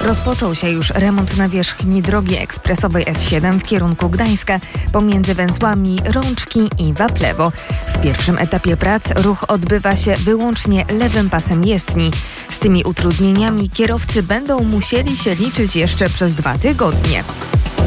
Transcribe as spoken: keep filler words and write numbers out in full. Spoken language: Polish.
Rozpoczął się już remont nawierzchni drogi ekspresowej S siedem w kierunku Gdańska pomiędzy węzłami Rączki i Waplewo. W pierwszym etapie prac ruch odbywa się wyłącznie lewym pasem jezdni. Z tymi utrudnieniami kierowcy będą musieli się liczyć jeszcze przez dwa tygodnie.